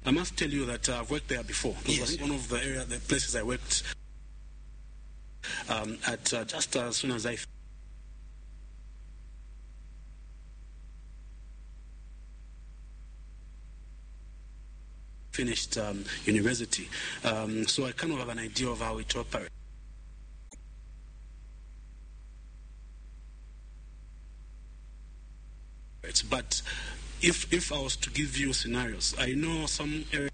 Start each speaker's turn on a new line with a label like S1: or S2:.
S1: I must tell you that I've worked there before. It was one of the places I worked at just as soon as I finished university. So I kind of have an idea of how it operates. But if I was to give you scenarios, I know some areas